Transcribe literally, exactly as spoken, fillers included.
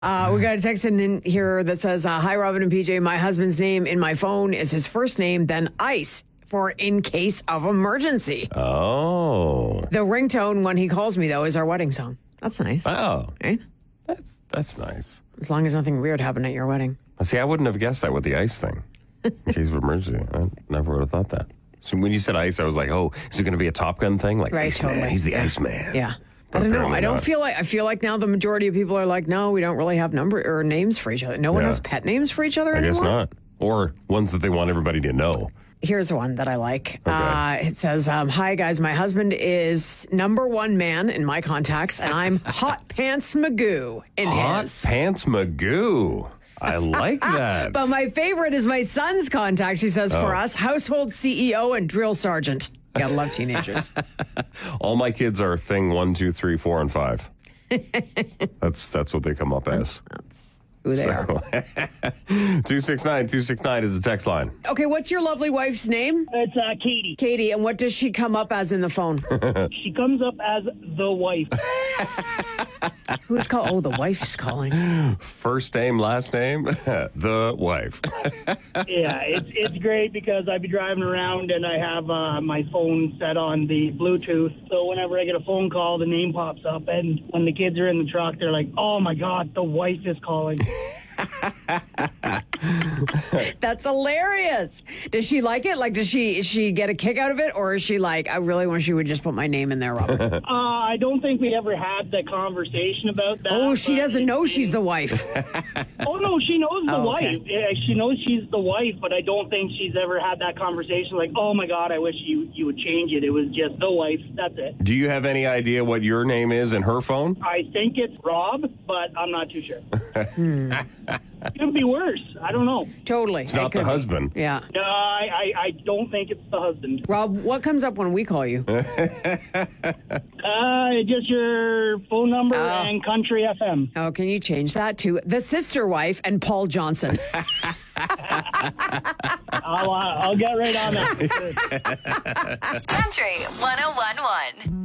Uh, we got a text in here that says, uh, hi, Robin and P J. My husband's name in my phone is his first name, then ICE for in case of emergency. Oh. The ringtone when he calls me, though, is our wedding song. That's nice. Oh. Right? That's that's nice. As long as nothing weird happened at your wedding. See, I wouldn't have guessed that with the ICE thing. In case of emergency. I never would have thought that. So when you said ICE, I was like, oh, is it going to be a Top Gun thing? Like, Right, Ice totally. Man. He's the Yeah. Ice Man. Yeah. But I don't know. apparently I don't not. feel like I feel like now the majority of people are like, no, we don't really have number or names for each other. No one Yeah. has pet names for each other I anymore. guess not. Or ones that they want everybody to know. Here's one that I like. Uh, it says, um, hi, guys. My husband is number one man in my contacts, and I'm Hot Pants Magoo in Hot his. Pants Magoo. I like that. But my favorite is my son's contact, she says, for Oh. us, household C E O and drill sergeant. Gotta love teenagers. All my kids are thing one, two, three, four, and five. that's that's what they come up as. Who they are. two six nine, two six nine is the text line. Okay, what's your lovely wife's name? It's uh, Katie. Katie, and what does she come up as in the phone? She comes up as the wife. Who's called? Oh, the wife's calling. First name, last name, the wife. Yeah, it's it's great because I be driving around and I have uh, my phone set on the Bluetooth. So whenever I get a phone call, the name pops up. And when the kids are in the truck, they're like, "Oh my God, the wife is calling." That's hilarious. Does she like it? Like, does she is she get a kick out of it, or is she like, I really wish you would just put my name in there, Robin? Uh, I don't think we ever had the conversation about that. Oh, she but doesn't it- know she's the wife. Oh no, she knows the Oh, okay. wife. Yeah, she knows she's the wife, but I don't think she's ever had that conversation. Like, oh my God, I wish you you would change it. It was just the wife. That's it. Do you have any idea what your name is in her phone? I think it's Rob, but I'm not too sure. It could be worse. I don't know. Totally. It's not the husband. Yeah. No, I, I, I don't think it's the husband. Rob, what comes up when we call you? Uh, just your phone number Oh. and country F M. Oh, can you change that to the sister wife and Paul Johnson? I'll, uh, I'll get right on that. Country one oh one one.